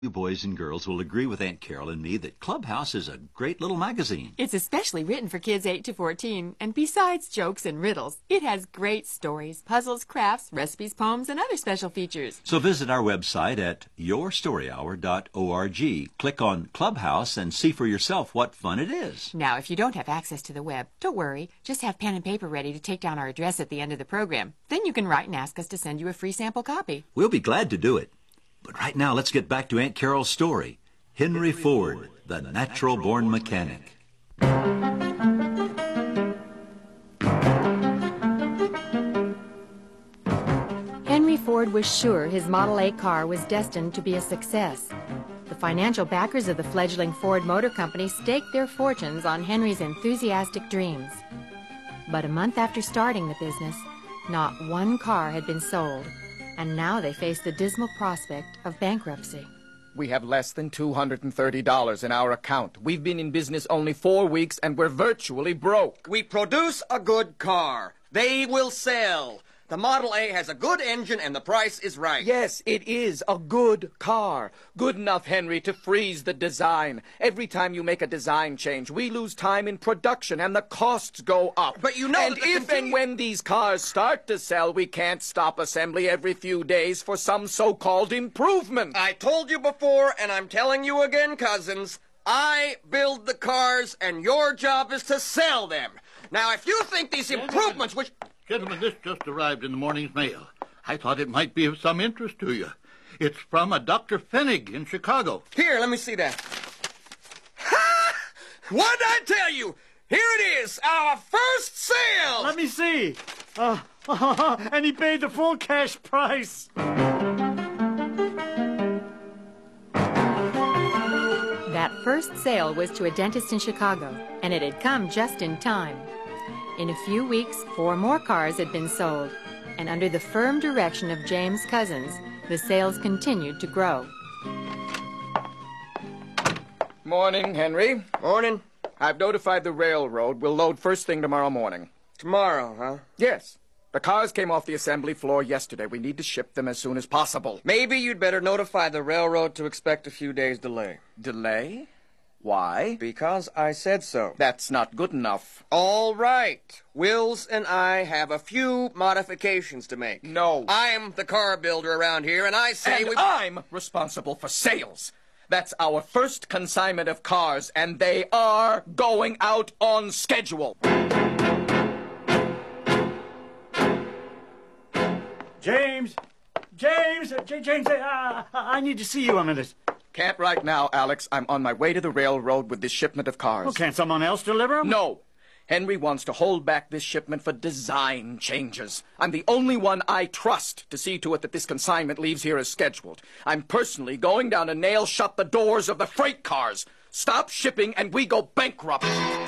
You boys and girls will agree with Aunt Carol and me that Clubhouse is a great little magazine. It's especially written for kids 8 to 14, and besides jokes and riddles, it has great stories, puzzles, crafts, recipes, poems, and other special features. So visit our website at yourstoryhour.org. Click on Clubhouse and see for yourself what fun it is. Now, if you don't have access to the web, don't worry. Just have pen and paper ready to take down our address at the end of the program. Then you can write and ask us to send you a free sample copy. We'll be glad to do it. But right now, let's get back to Aunt Carol's story. Henry Ford, the natural-born mechanic. Henry Ford was sure his Model A car was destined to be a success. The financial backers of the fledgling Ford Motor Company staked their fortunes on Henry's enthusiastic dreams. But a month after starting the business, not one car had been sold. And now they face the dismal prospect of bankruptcy. We have less than $230 in our account. We've been in business only 4 weeks, and we're virtually broke. We produce a good car. They will sell. The Model A has a good engine, and the price is right. Yes, it is a good car. Good enough, Henry, to freeze the design. Every time you make a design change, we lose time in production, and the costs go up. But you know and that if and when these cars start to sell, we can't stop assembly every few days for some so-called improvement. I told you before, and I'm telling you again, cousins, I build the cars, and your job is to sell them. Now, if you think these improvements, which... Gentlemen, this just arrived in the morning's mail. I thought it might be of some interest to you. It's from a Dr. Pfennig in Chicago. Here, let me see that. Ha! What'd I tell you? Here it is, our first sale! Let me see. And he paid the full cash price. That first sale was to a dentist in Chicago, and it had come just in time. In a few weeks, 4 more cars had been sold, and under the firm direction of James Couzens, the sales continued to grow. Morning, Henry. Morning. I've notified the railroad. We'll load first thing tomorrow morning. Tomorrow, huh? Yes. The cars came off the assembly floor yesterday. We need to ship them as soon as possible. Maybe you'd better notify the railroad to expect a few days' delay. Delay? Why? Because I said so. That's not good enough. All right. Wills and I have a few modifications to make. No. I'm the car builder around here, and I say And I'm responsible for sales. That's our first consignment of cars, and they are going out on schedule. James, I need to see you a minute. Can't right now, Alex. I'm on my way to the railroad with this shipment of cars. Well, can't someone else deliver them? No. Henry wants to hold back this shipment for design changes. I'm the only one I trust to see to it that this consignment leaves here as scheduled. I'm personally going down to nail shut the doors of the freight cars. Stop shipping and we go bankrupt.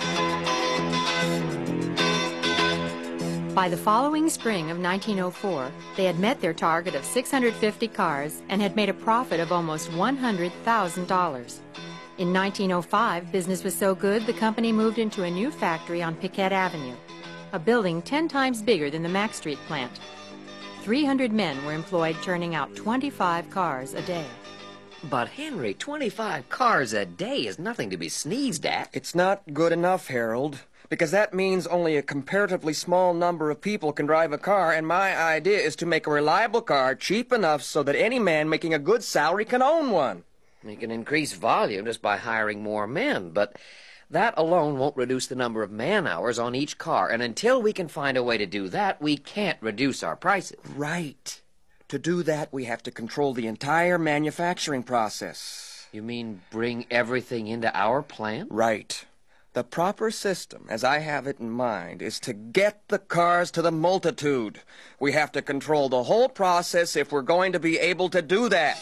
By the following spring of 1904, they had met their target of 650 cars and had made a profit of almost $100,000. In 1905, business was so good the company moved into a new factory on Piquette Avenue, a building 10 times bigger than the Mack Street plant. 300 men were employed turning out 25 cars a day. But, Henry, 25 cars a day is nothing to be sneezed at. It's not good enough, Harold, because that means only a comparatively small number of people can drive a car, and my idea is to make a reliable car cheap enough so that any man making a good salary can own one. You can increase volume just by hiring more men, but that alone won't reduce the number of man-hours on each car, and until we can find a way to do that, we can't reduce our prices. Right. To do that, we have to control the entire manufacturing process. You mean bring everything into our plant? Right. The proper system, as I have it in mind, is to get the cars to the multitude. We have to control the whole process if we're going to be able to do that.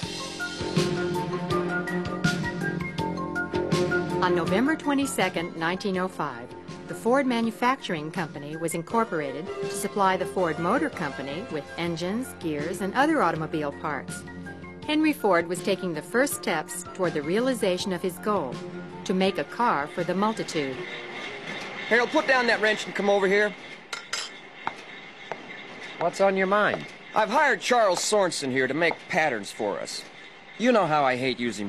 On November 22, 1905, the Ford Manufacturing Company was incorporated to supply the Ford Motor Company with engines, gears, and other automobile parts. Henry Ford was taking the first steps toward the realization of his goal, to make a car for the multitude. Harold, put down that wrench and come over here. What's on your mind? I've hired Charles Sorensen here to make patterns for us. You know how I hate using